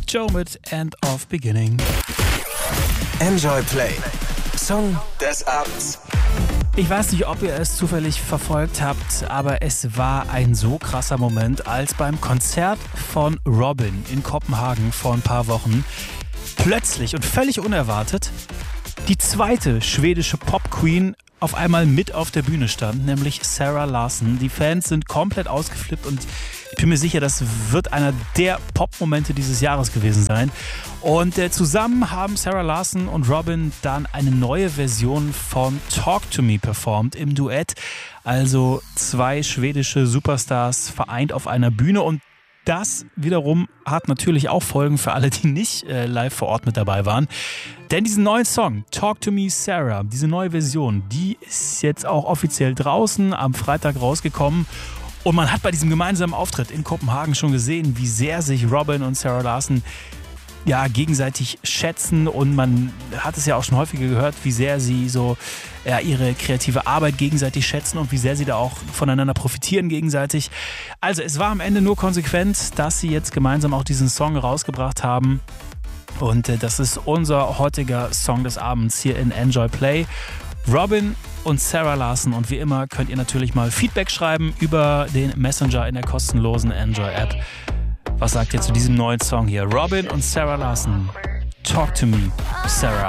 Joe mit End of Beginning. Enjoy Play. Song des Abends. Ich weiß nicht, ob ihr es zufällig verfolgt habt, aber es war ein so krasser Moment, als beim Konzert von Robyn in Kopenhagen vor ein paar Wochen plötzlich und völlig unerwartet die zweite schwedische Pop-Queen auf einmal mit auf der Bühne stand, nämlich Zara Larsson. Die Fans sind komplett ausgeflippt und ich bin mir sicher, das wird einer der Pop-Momente dieses Jahres gewesen sein. Und zusammen haben Zara Larsson und Robyn dann eine neue Version von Talk to Me performt im Duett. Also zwei schwedische Superstars vereint auf einer Bühne, und das wiederum hat natürlich auch Folgen für alle, die nicht live vor Ort mit dabei waren. Denn diesen neuen Song, Talk to Me Sarah, diese neue Version, die ist jetzt auch offiziell draußen, am Freitag rausgekommen. Und man hat bei diesem gemeinsamen Auftritt in Kopenhagen schon gesehen, wie sehr sich Robyn und Zara Larsson gegenseitig schätzen, und man hat es ja auch schon häufiger gehört, wie sehr sie so ihre kreative Arbeit gegenseitig schätzen und wie sehr sie da auch voneinander profitieren gegenseitig. Also es war am Ende nur konsequent, dass sie jetzt gemeinsam auch diesen Song rausgebracht haben, und das ist unser heutiger Song des Abends hier in Enjoy Play. Robyn und Zara Larsson, und wie immer könnt ihr natürlich mal Feedback schreiben über den Messenger in der kostenlosen Enjoy-App. Was sagt ihr zu diesem neuen Song hier? Robyn und Zara Larsson, Talk to Me, Sarah.